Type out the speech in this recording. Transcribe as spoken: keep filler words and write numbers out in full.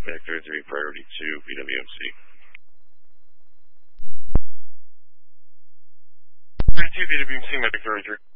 Medic thirty-three, priority two, P W M C. thirty-two, P W M C, Medic thirty-three.